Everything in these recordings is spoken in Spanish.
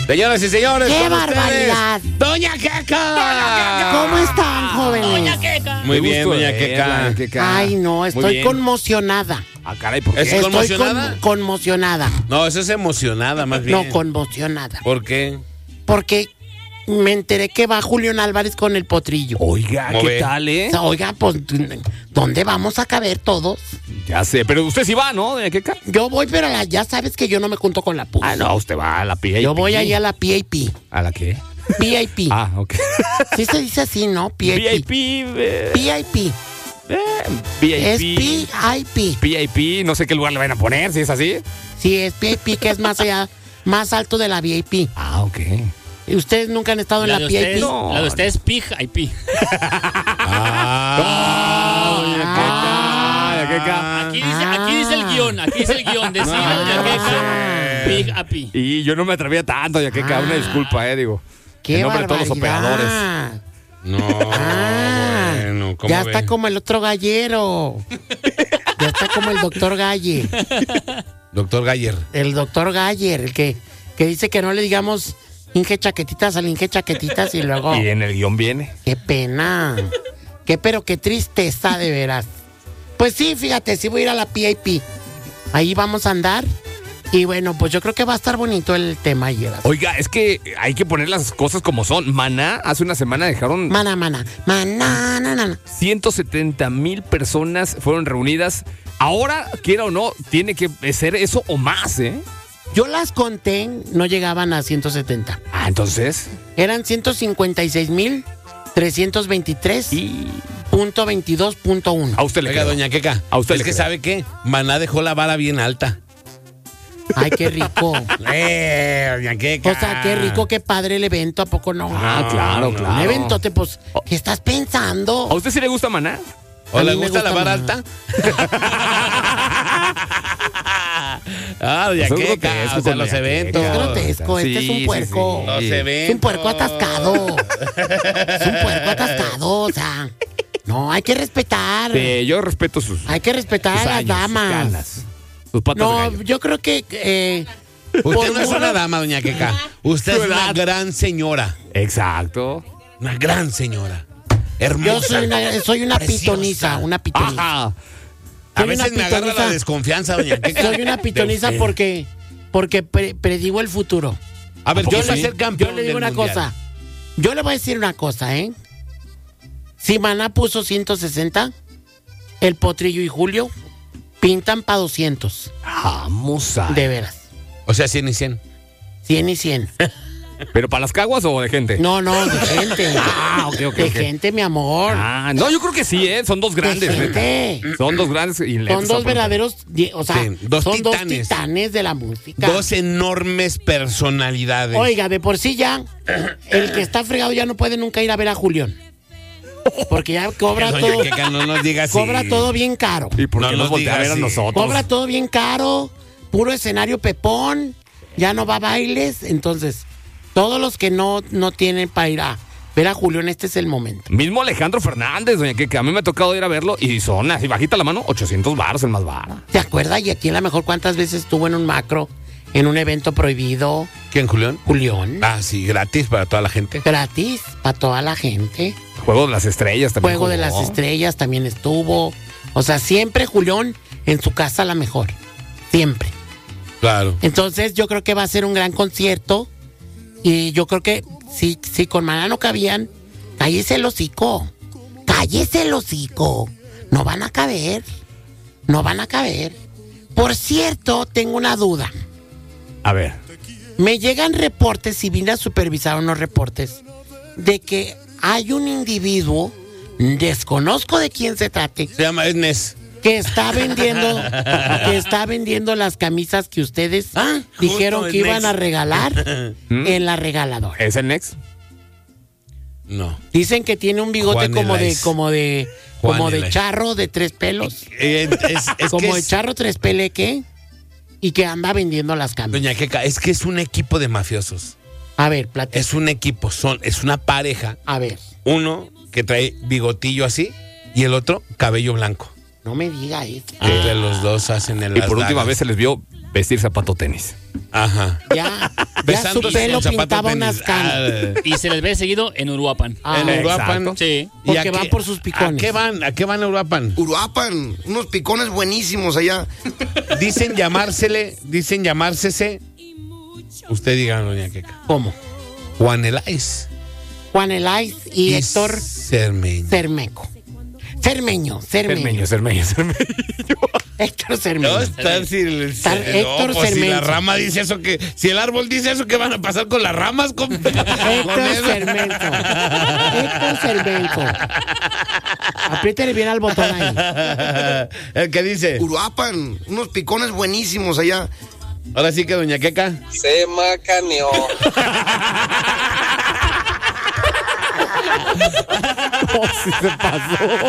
Señoras y señores, ¡qué con barbaridad! ustedes, Doña Queca. ¿Cómo están, jóvenes? Doña Queca. Muy bien, Doña Queca. Ay, no, estoy conmocionada. Ah, caray, ¿por qué? ¿Es conmocionada? Conmocionada. No, eso es emocionada, más bien. No, conmocionada. ¿Por qué? Porque me enteré que va Julián Álvarez con el potrillo. Oiga, ¿Cómo ¿qué ve? tal, O sea, oiga, pues, ¿dónde vamos a caber todos? Ya sé, pero usted sí va, ¿no, doña Queca? Yo voy, pero ya sabes que yo no me junto con la PUS. Ah, no, usted va a la PIP. Yo voy ahí a la PIP. ¿A la qué? PIP. Ah, ok. Sí se dice así, ¿no? PIP. PIP. Es PIP. PIP, no sé qué lugar le van a poner, si es así. Sí, es PIP, que es más allá, más alto de la VIP. Ah, ok. ¿Y ustedes nunca han estado en la PIP? No. La de ustedes es Pig IP. Doña Queca. Aquí dice el guión. Decide Doña Queca. Pig IP. Y yo no me atrevía tanto, doña Queca, una disculpa, digo. ¡Qué En nombre de todos los operadores. barbaridad! No, bueno, ¿cómo Ya ve? está como el otro gallero. Ya está como el doctor Galle. Doctor Galler. El doctor Galler, el que dice que no le digamos Inge Chaquetitas al Inge Chaquetitas y luego... Y en el guión viene. ¡Qué pena! Pero qué tristeza, de veras. Pues sí, fíjate, sí voy a ir a la PIP. Ahí vamos a andar. Y bueno, pues yo creo que va a estar bonito el tema ayer. Oiga, es que hay que poner las cosas como son. Maná, hace una semana dejaron... Maná. 170,000 personas fueron reunidas. Ahora, quiera o no, tiene que ser eso o más, ¿eh? Yo las conté, no llegaban a 170. Ah, entonces... Eran 156,323.22.1. A usted le Oiga, creo. Doña Queca, A usted es le que creo. ¿sabe qué? Maná dejó la vara bien alta. Ay, qué rico. Doña Queca. O sea, qué rico, qué padre el evento, ¿a poco no? Ah, claro, Un claro. eventote, pues, ¿qué estás pensando? ¿A usted sí le gusta Maná? ¿O A le mí me gusta la gusta vara Maná. alta? Doña Eso es Queca, grotesco o sea, con los Doña eventos. Es Queca. grotesco, este es un puerco. Los Sí. eventos. Es un puerco atascado. Es un puerco atascado, o sea. No, hay que respetar. Yo respeto sus Hay que respetar a las años, damas. sus ganas, sus patas de No, gallo. yo creo que Usted no es una dama, Doña Queca. Usted es una gran señora. Exacto. Una gran señora. Hermosa. yo soy una Preciosa. pitoniza, una pitoniza. Ajá. A soy veces una me agarra pitoniza. la desconfianza, Doña Queca. Soy una pitoniza De usted. porque predigo el futuro. A ver, ¿A poco yo voy a sí? ser campeón Yo le digo del una mundial. cosa. Yo le voy a decir una cosa, ¿eh? Si Maná puso 160, el Potrillo y Julio pintan para 200. Vamos a... De veras. O sea, 100 y 100. 100 y 100. ¿Pero para las caguas o de gente? No, de gente. Ah, ok, De ok. gente, mi amor. Ah, no, yo creo que sí, ¿eh? Son dos grandes. De neta. gente. Son dos grandes y neta, Son dos son- verdaderos, o sea, Sí, dos son dos titanes. titanes de la música. Dos enormes personalidades. Oiga, de por sí ya, el que está fregado ya no puede nunca ir a ver a Julián. Porque ya cobra Doña todo, Queca, no nos diga así. cobra todo bien caro. ¿Y por No qué nos nos voltea a ver a digas así. nosotros? Cobra todo bien caro, puro escenario pepón, ya no va a bailes, entonces, todos los que no tienen para ir a ver a Julián, este es el momento. Mismo Alejandro Fernández, doña Queca, a mí me ha tocado ir a verlo y son así, bajita la mano, 800 baros el más barato. ¿Te acuerdas? Y aquí a lo mejor cuántas veces estuvo en un macro, en un evento prohibido, ¿Quién, Julián? Julián. Ah, sí, gratis para toda la gente. Gratis, para toda la gente. Juego de las Estrellas también. Juego de jugó. las Estrellas también estuvo. O sea, siempre Julián en su casa la mejor. Siempre. Claro. Entonces yo creo que va a ser un gran concierto. Y yo creo que si con Maná no cabían, cállese el hocico. Cállese el hocico. No van a caber. No van a caber. Por cierto, tengo una duda. A ver. Me llegan reportes, y vine a supervisar unos reportes, de que hay un individuo, desconozco de quién se trate, Se llama Ednes. que está vendiendo las camisas que ustedes dijeron justo que el iban Nex. a regalar en la regaladora. ¿Es el Next? No. Dicen que tiene un bigote Juan Elais. como de Elais. charro de 3 pelos, Es como que de es, charro 3 peleque, y que anda vendiendo las camisas. Doña Queca, es que es un equipo de mafiosos. A ver, platica. Es un equipo, es una pareja. A ver, Uno que trae bigotillo así y el otro cabello blanco. no me diga eso. Entre los dos hacen el Y por última vez se les vio vestir zapato tenis. Ajá. Ya, besándose su pelo con zapatos pintaba tenis. unas canas. Y se les ve seguido en Uruapan. En Uruapan. exacto. Sí. ¿Y Porque a van qué- por sus picones. ¿A qué van a Uruapan? Uruapan, unos picones buenísimos allá. Dicen llamársese. Usted diga, doña Queca. ¿Cómo? Juan Elais. Juan Elais y Héctor Cermeño. Cermeño. Cermeño. Cermeño. Héctor No, Cermeño. está si Héctor pues si la Cermeño. rama dice eso, si el árbol dice eso, ¿qué van a pasar con las ramas? Con Héctor eso? Cermeño. Héctor Cermeño. Apriétale bien al botón ahí. El que dice. Uruapan, unos picones buenísimos allá. Ahora sí que doña Queca. Se macaneó. Sí se pasó.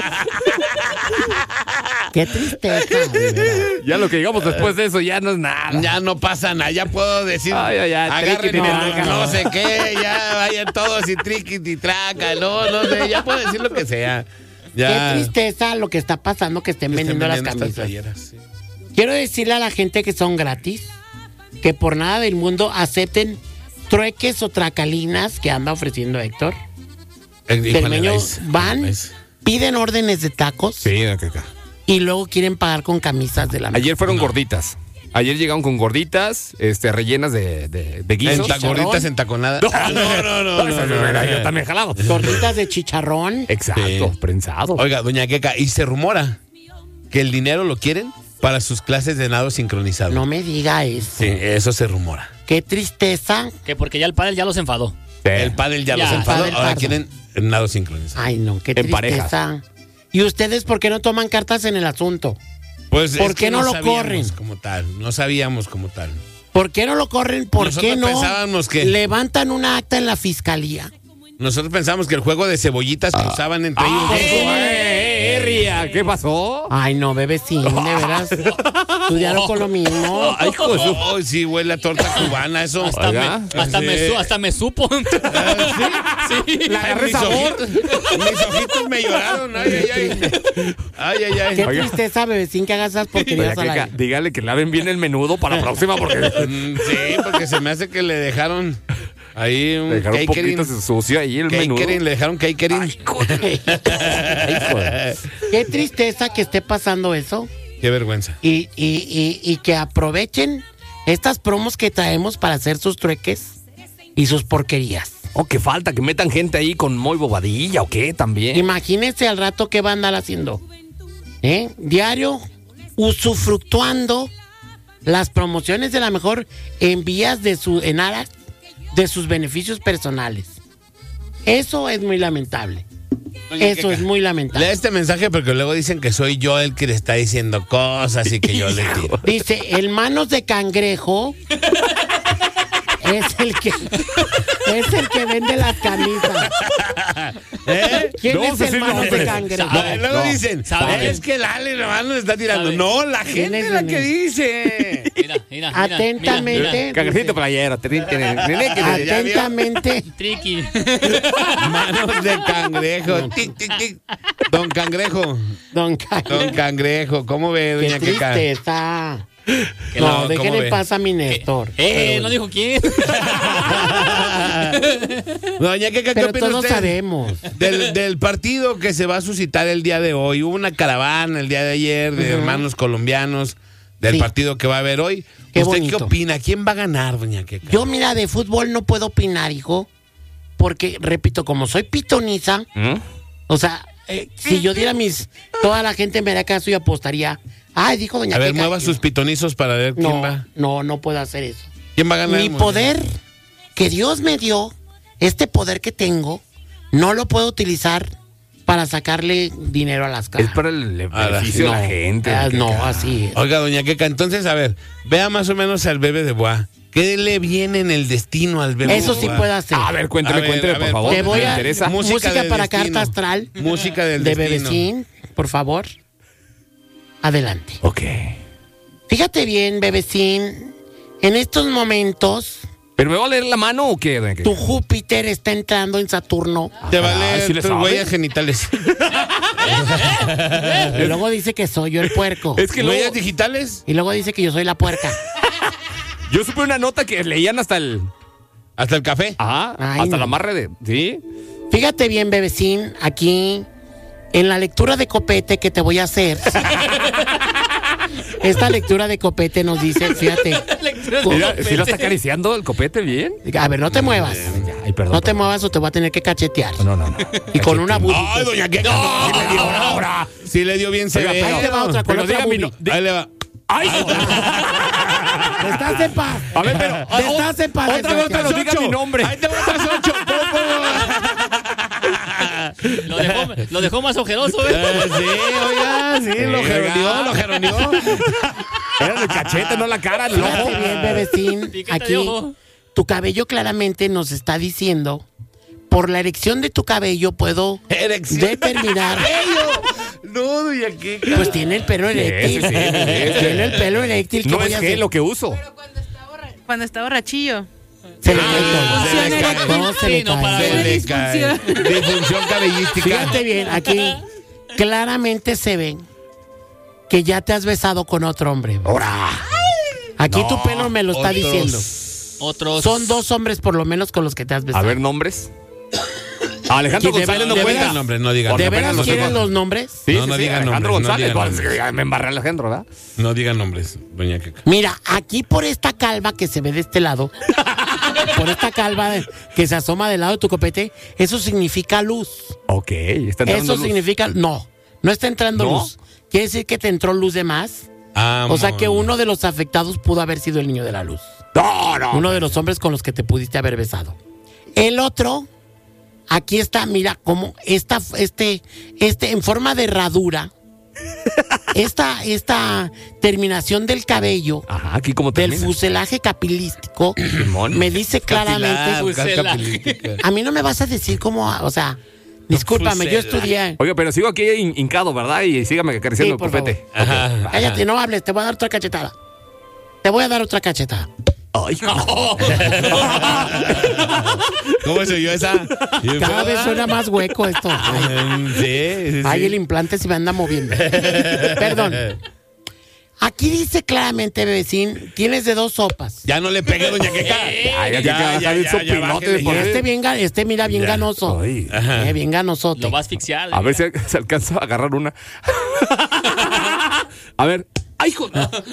Qué tristeza. de verdad. Ya lo que digamos después de eso ya no es nada. Ya no pasa nada, ya puedo decir. Ay, ay, ay, agarren triqui, el traca. no sé qué, ya vayan todos y triqui y traca, no sé, ya puedo decir lo que sea. Ya. Qué tristeza lo que está pasando que estén Estén vendiendo las vendiendo estas camisas. playeras, sí. Quiero decirle a la gente que son gratis que por nada del mundo acepten trueques o tracalinas que anda ofreciendo Héctor. Cermeño, van, piden órdenes de tacos Sí, doña Queca. y luego quieren pagar con camisas de la Ayer fueron gorditas. Ayer llegaron con gorditas, rellenas de guisos. Gorditas entaconadas. No. Yo también jalado. gorditas de chicharrón. Exacto, Sí. prensado. Oiga, doña Queca, y se rumora que el dinero lo quieren para sus clases de nado sincronizado. No me diga eso. Sí, eso se rumora. Qué tristeza. Que porque ya el padre ya los enfadó. El pádel ya Ya. los enfadó, Pádel ahora pardo. quieren nado sincronizado. Ay, no, qué En tristeza. ¿Y ustedes por qué no toman cartas en el asunto? Pues ¿Por es qué que no lo sabíamos corren? como tal, no sabíamos como tal. ¿Por qué no lo corren? ¿Por Nosotros qué no pensábamos que- levantan una acta en la fiscalía? Nosotros pensamos que el juego de cebollitas que usaban entre ellos. Ría, ¿qué pasó? Ay, no, bebecín, de veras. Estudiaron con lo mismo. Ay, hijo de su- Oh, sí, huele a torta cubana eso. Oiga. Hasta me supo. Sí. Le agarré sabor. Mis ojitos me lloraron. Ay, ay, ay. Qué Oiga. tristeza, bebecín, que hagas esas porquerías al Oiga, aire. dígale que laven bien el menudo para la próxima porque Sí, porque se me hace que le dejaron ahí un dejaron un catering. poquito sucio ahí el menudo. Catering, le dejaron catering. Qué tristeza que esté pasando eso Qué vergüenza. y que aprovechen estas promos que traemos para hacer sus trueques y sus porquerías. Oh, que falta, que metan gente ahí con muy bobadilla o qué también. Imagínense al rato qué va a andar haciendo. Diario, usufructuando las promociones de la mejor en vías en aras de sus beneficios personales. Eso es muy lamentable. Eso es muy lamentable. Lea este mensaje porque luego dicen que soy yo el que le está diciendo cosas y que yo le tiro. Dice, el manos de cangrejo es el que vende las camisas. ¿Quién No es vamos a el decir manos de nombres. cangrejo? No, luego no. dicen, ¿Sabe? es que Lale nomás nos está tirando. ¿Sabe? No, la ¿Quién gente es es la el- que dice. Mira. Atentamente. Cangrejito playero. Atentamente. Triqui. Manos de cangrejo. Tic, tic, tic. Don Cangrejo. Don Cangrejo. Don Cangrejo. ¿Cómo ve, Qué doña Queca? tristeza. no, No, déjenle ¿cómo ve? en paz a mi Néstor. No dijo quién. Doña Queca, ¿qué Pero opina todos usted sabemos. del partido que se va a suscitar el día de hoy? Hubo una caravana el día de ayer de hermanos colombianos del Sí. partido que va a haber hoy. Qué ¿Usted bonito. qué opina? ¿Quién va a ganar, doña Queca? Yo, mira, de fútbol no puedo opinar, hijo. Porque, repito, como soy pitoniza, o sea, si yo diera toda la gente me da caso y apostaría. Ay, dijo doña A ver, Queca mueva que- sus pitonizos para ver quién va. No puedo hacer eso. ¿Quién va a ganar? Mi poder que Dios me dio, este poder que tengo, no lo puedo utilizar para sacarle dinero a las Es caras. para el beneficio de la gente. No, así es. Oiga, doña Queca, entonces, a ver, vea más o menos al bebé de Bois. ¿Qué le viene en el destino al bebé Eso de sí Bois? puedo hacer. A ver, cuénteme, A ver, cuénteme, a por ver, favor. Te voy me a interesa. música del para destino. carta astral. Música del De destino. Bebecín, por favor. Adelante. Ok. Fíjate bien, Bebecín. En estos momentos, ¿Pero me va a leer la mano o qué, doña Queca? tu Júpiter está entrando en Saturno. Te va a Ay, leer ¿sí le tus sabe? huellas genitales. Y luego dice que soy yo el puerco. Es que ¿Huellas luego, digitales? Y luego dice que yo soy la puerca. yo supe una nota que leían hasta ¿Hasta el café? Ajá, Ay, hasta no. el amarre de... ¿Sí? Fíjate bien, bebecín, aquí en la lectura de copete que te voy a hacer. Esta lectura de copete nos dice, fíjate. Mira, ¿sí lo está acariciando el copete bien? A ver, no te muevas. Ay, perdón. No te muevas o te voy a tener que cachetear. No. Y con una budita. ¡Ay, doña Queca! No, sí le dio ahora. Sí le dio bien Oiga, severo. Ahí te va otra, con pero otra dígame, bubi. Ahí le va. ¡Ay! Estás en paz. A ver, pero... Estás en paz. Otra vez, pero diga mi nombre. Ahí te va otras 8. Lo dejó más ojeroso, ¿ves? Sí, oiga, sí, lo geroneó. Era el cachete, no la cara, el ojo. Fíjate bien, bebecín. Piquete Aquí de ojo. tu cabello claramente nos está diciendo, por la erección de tu cabello puedo Erección. determinar. No, doña Queca. Pues tiene el pelo eréctil. Sí. Tiene el pelo eréctil. ¿Qué No voy es a que hacer? lo que uso. Cuando está borrachillo. Se le cae todo. Disfunción eréctil. No, se le Sí, no, cae. para Se Tiene le disfunción. cae. Disfunción cabellística. Fíjate bien, aquí claramente se ve que ya te has besado con otro hombre. ¡Ahora! Aquí tu pelo me lo está Otros. diciendo. Otros. Son 2 hombres por lo menos con los que te has A besado. ver, nombres. Alejandro ¿Quién González no de cuenta. veras? Nombres, no digan. Porque ¿De apenas veras los quieren tengo. los nombres? Sí, No digan Alejandro nombres, no González. digan Pues, nombres. me embarré Alejandro, ¿verdad? No digan nombres, doña Queca. Mira, aquí por esta calva que se ve de este lado, por esta calva que se asoma del lado de tu copete, eso significa luz. Ok, está entrando Eso luz. significa, no está entrando ¿No? luz. Quiere decir que te entró luz de más. O sea que uno de los afectados pudo haber sido el niño de la luz. No. Uno de los hombres con los que te pudiste haber besado. El otro, aquí está, mira, como en forma de herradura, esta terminación del cabello, Ajá, aquí como del termina. fuselaje capilístico, Simón. me dice claramente, a mí no me vas a decir cómo, o sea, discúlpame, yo estudié. Oiga, pero sigo aquí hincado, ¿verdad? Y sígame acariciando Sí, por el copete. Ajá. Cállate, no hables, te voy a dar otra cachetada. Te voy a dar otra cachetada. Ay, ¿Cómo se oyó esa? Cada vez suena más hueco esto. Sí. Ay, el implante se me anda moviendo. Perdón. Aquí dice claramente, bebecín, tienes de 2 sopas. Ya no le pegue, doña Queca. Ay, aquí acaba de salir su pilote de Y por este mira bien ganoso. Ay. Bien ganosote. Lo va a asfixiar. A ver si se alcanza a agarrar una. A ver. ¡Ay, hijo!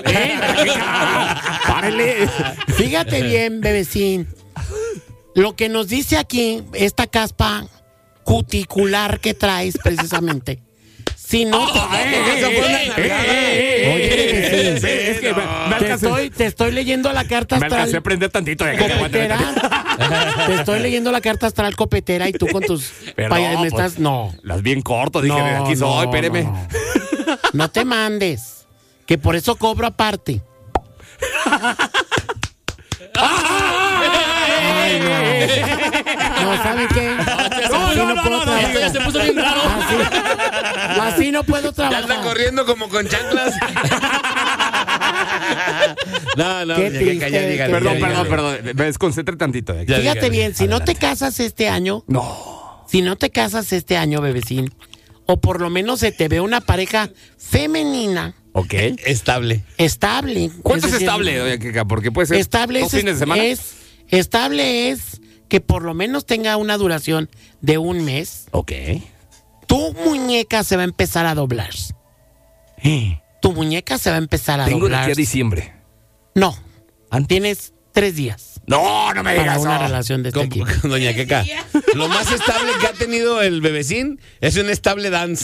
¡Párele! Fíjate bien, bebecín. Lo que nos dice aquí, esta caspa cuticular que traes precisamente. Si no te... Oye, bebecín, Es que me alcancé. te estoy leyendo la carta Me alcancé a astral prender tantito. De aquí, copetera. Te estoy leyendo la carta astral copetera y tú con tus... Perdón, me estás... No. Las bien corto, dije, aquí soy, espéreme. No te mandes. Que por eso cobro aparte. Ay, no, ¿saben qué? Así no puedo Esto ya trabajar. se puso bien raro. Así no puedo Ya anda trabajar. corriendo como con chanclas. No, Qué doña Queca, ya triste. dígale. Perdón, ya perdón, dígale. perdón. Me desconcentré tantito. De aquí. Ya Fíjate dígale. bien, si no te casas este año, No. si no te casas este año, bebecín, o por lo menos se te ve una pareja femenina, Ok. Estable. estable. ¿Cuánto es decir, estable, doña Queca? Porque puede ser Estable 2 fines de semana. estable es que por lo menos tenga una duración de 1 mes. Ok. Tu muñeca se va a empezar a doblar. Tu muñeca se va a empezar a Tengo de doblar. aquí a diciembre. No, Antes. tienes 3 días No, no me para digas una eso. relación de este tipo. Doña Queca. Lo más estable que ha tenido el bebecín es un estable dance.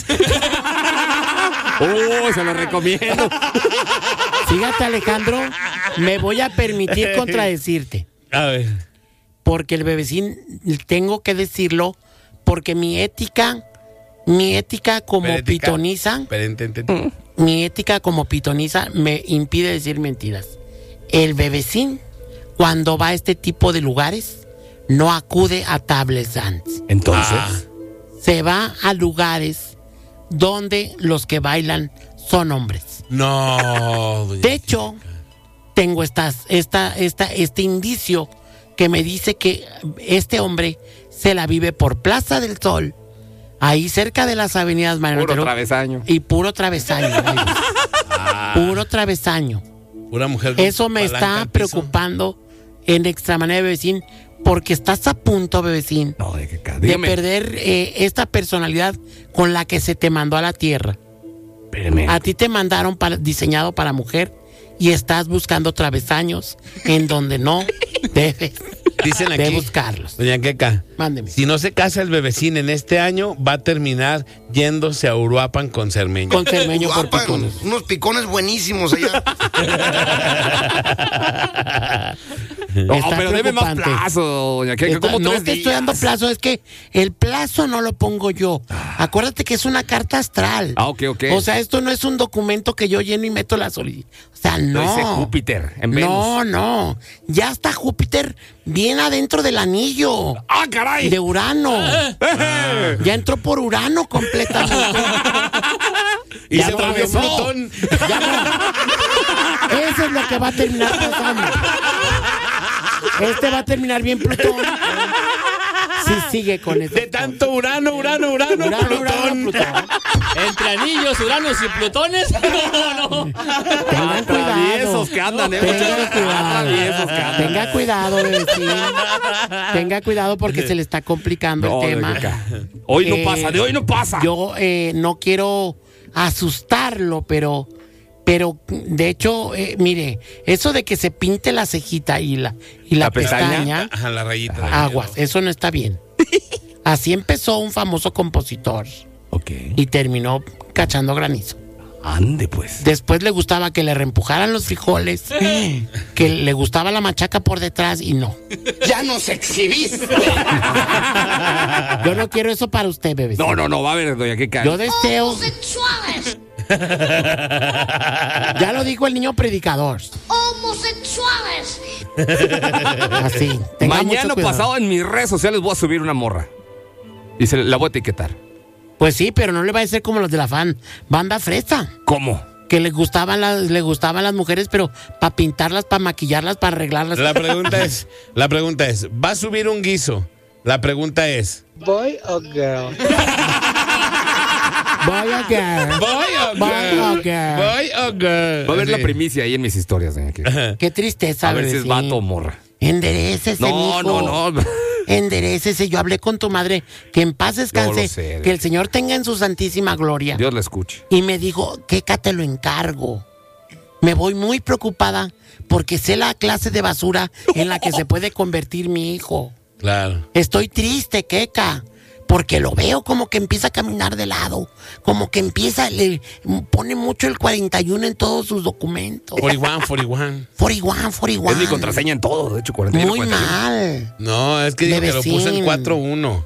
Se lo recomiendo. Fíjate, Alejandro, me voy a permitir contradecirte. A ver. Porque el bebecín, tengo que decirlo, porque mi ética como Perética. pitoniza, Entendí. mi ética como pitoniza me impide decir mentiras. El bebecín, cuando va a este tipo de lugares, no acude a tables dance. Entonces. Se va a lugares donde los que bailan son hombres. No. doña De hecho, tengo este indicio que me dice que este hombre se la vive por Plaza del Sol, ahí cerca de las avenidas Manuel Puro Otero, travesaño. y puro travesaño. Puro travesaño. Pura mujer. con Eso me palanca está al piso. preocupando en extra manera, bebecín, porque estás a punto, bebecín, No, de qué de dígame. perder esta personalidad con la que se te mandó a la tierra. Espéreme. A ti te mandaron diseñado para mujer y estás buscando travesaños en donde no debes Dicen de aquí, buscarlos. doña Queca, Mándeme. si no se casa el bebecín en este año, va a terminar yéndose a Uruapan con Cermeño. Con cermeño por Uruapan, picones. unos picones buenísimos allá. No, Está pero deme más preocupante. plazo, doña Queca. ¿Cómo No 3 te estoy dando días? plazo, es que el plazo no lo pongo yo. Acuérdate que es una carta astral. Ah, ok, ok. O sea, esto no es un documento que yo lleno y meto la solicitud. O sea, Lo no. dice Júpiter en Venus. No. Ya está Júpiter bien adentro del anillo. ¡Ah, caray! De Urano. Ya entró por Urano completamente. Y Ya se volvió atravesó. Plutón. Ya no. Eso es lo que va a terminar pasando. Este va a terminar bien Plutón. Si sigue con eso. De tanto Urano, Plutón. Plutón. Entre anillos, uranos y plutones. No. Tengan cuidado. Traviesos que andan, Tengan cuidado. Traviesos que andan. Tenga cuidado, bebecín. Tenga cuidado porque se le está complicando No, el tema. doña Queca. Hoy no pasa, de hoy no pasa. Yo no quiero asustarlo, pero de hecho, mire, eso de que se pinte la cejita y la pestaña, Ajá, la rayita. aguas, eso no está bien. Así empezó un famoso compositor Ok. y terminó cachando granizo. Ande, pues. Después le gustaba que le reempujaran los frijoles, que le gustaba la machaca por detrás y no. ¡Ya nos exhibiste! Yo no quiero eso para usted, bebé. No, va a ver, doña Queca. Yo deseo. Homosexuales, Ya lo dijo el niño predicador. homosexuales. Así. Tenga Mañana mucho cuidado. pasado en mis redes sociales voy a subir una morra. Y la voy a etiquetar. Pues sí, pero no le va a ser como los de la banda fresa. ¿Cómo? Que le gustaban las mujeres, pero para pintarlas, para maquillarlas, para arreglarlas. La pregunta es, ¿va a subir un guiso? La pregunta es, Boy o girl. Boy o girl. ¿voy o Boy o girl. ¿Voy o girl? Va a ver la Sí. primicia ahí en mis historias, doña Queca. Qué tristeza, A ver si es bebecín. vato o morra. Enderécese, No, mijo. no. Enderécese. Yo hablé con tu madre. Que en paz descanse. lo sé. Que el Señor tenga en su santísima gloria. Dios la escuche. Y me dijo, Queca, te lo encargo. Me voy muy preocupada porque sé la clase de basura en la que se puede convertir mi hijo. Claro. Estoy triste, Queca, porque lo veo como que empieza a caminar de lado, como que le pone mucho el 41 en todos sus documentos. 41. 41. Es mi contraseña en todo, de hecho, 41. Muy 41. mal. No, es que digo que lo Bebecín. puse en 4-1.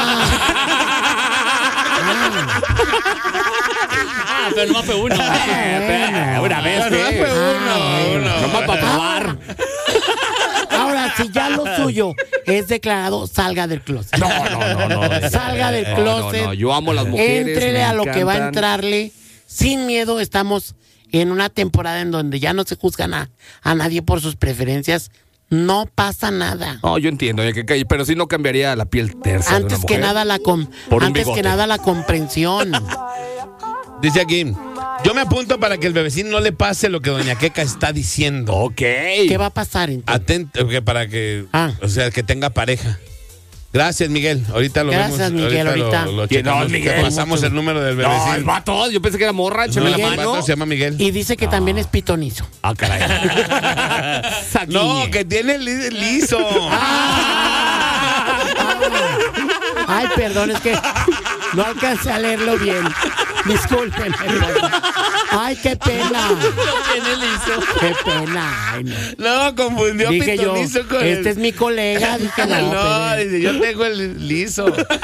Ah, pero no fue uno. Una vez, No, no, fue uno. Nomás para probar. Ahora, si ya lo suyo es declarado, salga del closet. No. Salga del closet. No, yo amo a las mujeres. Éntrele me a lo que va a encantan. entrarle. Sin miedo, estamos en una temporada en donde ya no se juzgan a nadie por sus preferencias. No pasa nada. No, yo entiendo, pero sí no cambiaría la piel tersa de una Antes que mujer. nada Por un bigote. la comprensión. Dice aquí, yo me apunto para que el bebecín no le pase lo que doña Queca está diciendo. Ok. ¿Qué va a pasar entonces? Atento, para que, Ah. o sea, que tenga pareja. Gracias, Miguel. Ahorita lo Gracias, vemos. Miguel, ahorita. Lo ¿Quién? checamos. No, Miguel. Te pasamos el número del No, bebecín. el vato. Yo pensé que era morra, échame No, la el mano. vato se llama Miguel. Y dice que también es pitonizo. Ah, caray. Aquí. No, que tiene liso. Ay, perdón, es que no alcancé a leerlo bien. Disculpen. Ay, qué pena. Lo tiene liso. Qué pena. Ay, no. No, confundió Dije yo, pitonizo con este es mi colega. Dije, no, No, pero- dice, yo tengo el liso.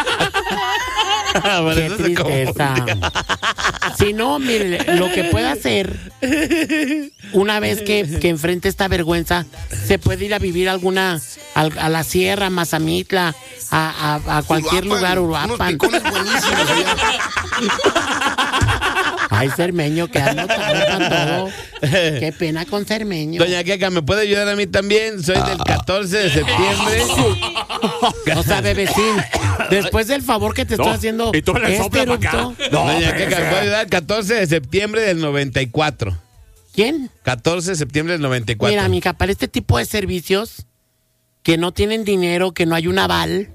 Por qué eso se tristeza. confundió. Si no, mire, lo que puede hacer, una vez que enfrente esta vergüenza, se puede ir a vivir a la sierra, Mazamitla, a cualquier lugar, Unos Uruapan. picones buenísimos allá. Ay, Cermeño, que anotado para todo. Qué pena con Cermeño. Doña Queca, ¿me puede ayudar a mí también? Soy del 14 de septiembre. O sea, bebecín, después del favor que te estoy haciendo, y tú le este soplas para acá. eructo, No, Doña Queca, ¿me puede ayudar? 14 de septiembre del 94. ¿quién? 14 de septiembre del 94. Mira, amiga, para este tipo de servicios, que no tienen dinero, que no hay un aval.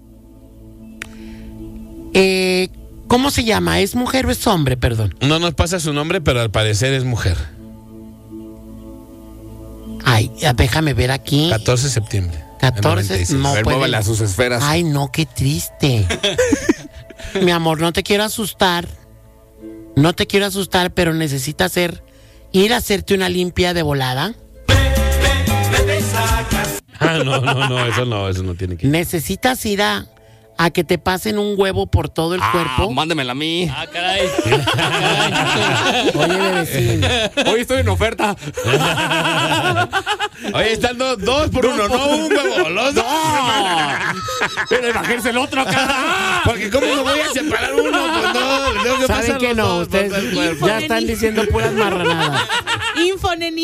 ¿Cómo se llama? ¿Es mujer o es hombre? Perdón. No nos pasa su nombre, pero al parecer es mujer. Ay, déjame ver aquí. 14 de septiembre. 14, no A ver, puede. muévale a sus esferas. Ay, no, qué triste. Mi amor, no te quiero asustar. No te quiero asustar, pero necesitas ir a hacerte una limpia de volada. Eso no tiene que ir. Necesitas ir a que te pasen un huevo por todo el cuerpo. Mándamela a mí. Ah, caray. Oye, bebecín. Hoy estoy en oferta. Oye, están 2 por 1, no un huevo. Los dos. Pero imagínense el otro acá. Porque ¿cómo me voy a separar uno? Pues no, le tengo que ¿Saben pasar que los no? dos por Ustedes todo el cuerpo. ya están diciendo puras marranadas. Info, neni.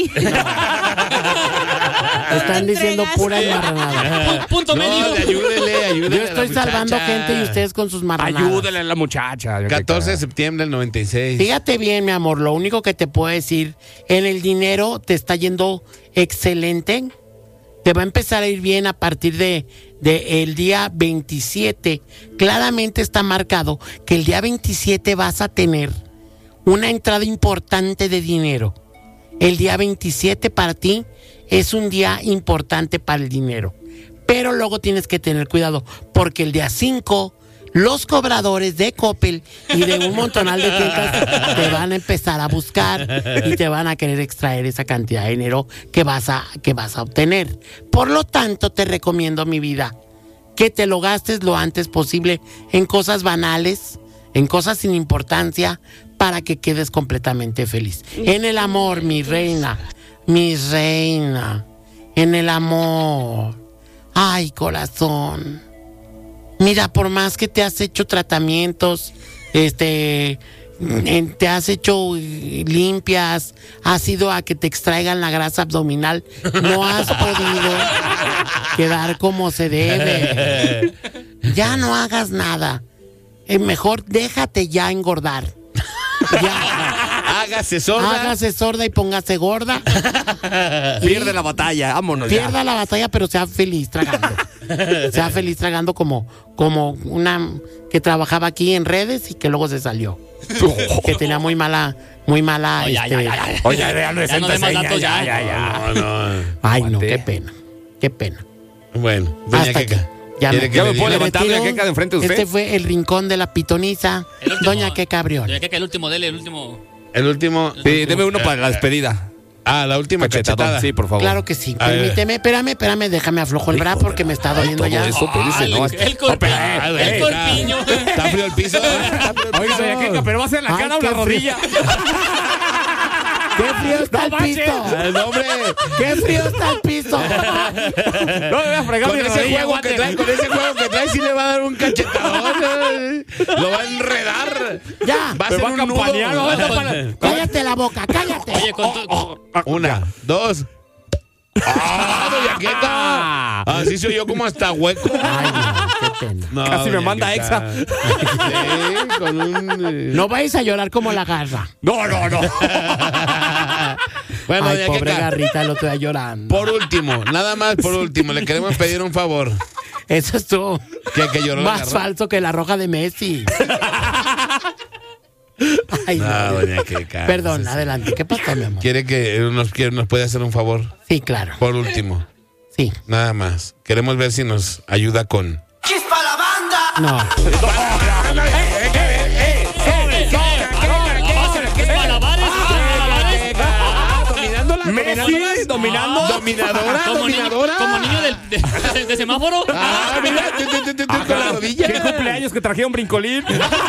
Están diciendo puras marranadas. Punto No, medio. ayúdele. Yo estoy salvando gente y ustedes con sus marranadas. Ayúdale a la muchacha. 14 de septiembre del 96. Fíjate bien, mi amor, lo único que te puedo decir, en el dinero te está yendo excelente. Te va a empezar a ir bien a partir de el día 27. Claramente está marcado que el día 27 vas a tener una entrada importante de dinero. El día 27 para ti es un día importante para el dinero. Pero luego tienes que tener cuidado porque el día 5 los cobradores de Coppel y de un montonal de tiendas te van a empezar a buscar y te van a querer extraer esa cantidad de dinero que vas a obtener. Por lo tanto, te recomiendo, mi vida, que te lo gastes lo antes posible en cosas banales, en cosas sin importancia, para que quedes completamente feliz. En el amor, mi reina, en el amor. Ay, corazón. Mira, por más que te has hecho tratamientos, te has hecho limpias, has ido a que te extraigan la grasa abdominal, no has podido quedar como se debe. Ya no hagas nada. Mejor déjate ya engordar. Ya. Hágase sorda Y póngase gorda. Pierde la batalla, vámonos. Pierda la batalla, pero sea feliz tragando. Sea feliz tragando como una que trabajaba aquí en redes y que luego se salió. Que tenía muy mala. Oye, ya no es Ya no dé más datos, ya. No. Ay, no, qué pena. Bueno, doña Hasta Queca. aquí. Ya ¿Quiere me- que ¿Ya le me diga? puedo levantar la retiro. Queca de enfrente de usted? Este fue el rincón de la pitonisa, El último. doña Queca Brión. Doña Queca, el último, dele, el último. El último. Sí, deme uno para la despedida. La última cachetada. Sí, por favor. Claro que sí. A ver. Permíteme, espérame, déjame aflojo el brazo porque me está doliendo todo ya. eso, espérese, El no. corpiño. El corpiño. ¿Está frío el piso? Oiga, doña Queca, pero va a ser la Ay, cara o qué la rodilla. ¡Qué frío está el manches. piso! No, hombre. ¡Qué frío está el piso! No me voy a fregar Con mi ese rodilla, juego que trae, sí le va a dar un cachetadón. Lo va a enredar. ¡Ya! Va a Me ser va a un campanear, nudo. me va a tapar. ¡Cállate la boca, cállate! Oye, con tu... 1, 2. Doña Queca. Así soy yo como hasta hueco. Ay, no, qué pena. No, Casi me doña manda Queca. Sí, con un... No vais a llorar como la garra. No. Bueno, Ay, doña pobre Queca. garrita, lo estoy llorando. Por último, nada más por último, le queremos pedir un favor. Eso es tú. Que lloró la Más garra. falso que la roja de Messi. Ay, No, no. doña Queca. Perdón, Sí. adelante. ¿Qué pasa, mi amor? ¿Quiere que nos puede hacer un favor? Sí, claro. Por último, Sí. nada más. Queremos ver si nos ayuda con... ¡Chispa la banda! No. Messi dominando. Dominadora, Como niño de semáforo. Ah, mira, con la rodilla. ¿Qué cumpleaños que trajeron brincolín?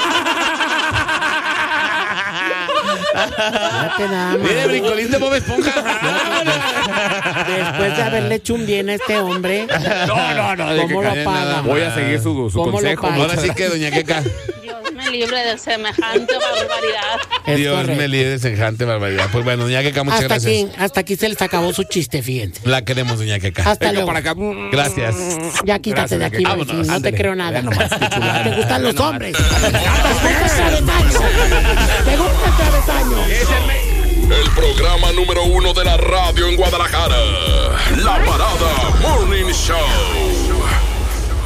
Fíjate nada más. Mire, brincolín de Bob Esponja. Después de haberle hecho un bien a este hombre, No. ¿cómo lo paga? Voy a seguir su ¿Cómo lo consejo. paga? Ahora sí que, doña Queca, Dios me libre de semejante barbaridad. Es Dios correcto. me libre de semejante barbaridad. Pues bueno, doña Queca, muchas gracias. Hasta aquí se les acabó su chiste, fíjense. La queremos, doña Queca. Hasta Venga luego. para acá. Gracias. Ya quítate Gracias, de aquí, Vámonos, vecino, no te ándale. creo nada. Vean nomás, qué chulada. ¿Te gustan los Vean hombres? ¿Te gusta el travesaño? ¿Te gusta el travesaño? El programa número 1 de la radio en Guadalajara. La Parada Morning Show.